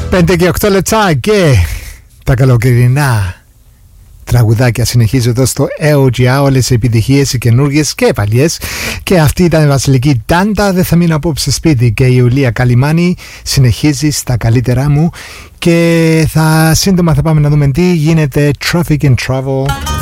5 και 8 λεπτά και τα καλοκαιρινά τραγουδάκια συνεχίζω εδώ στο EOGA. Όλες οι επιτυχίες, οι καινούργιες και παλιές. Και αυτή ήταν η Βασιλική Τάντα. Δεν θα μείνω απόψε σπίτι. Και η Ιουλία Καλιμάνη συνεχίζει στα καλύτερά μου. Και σύντομα θα πάμε να δούμε τι γίνεται. Traffic and Travel.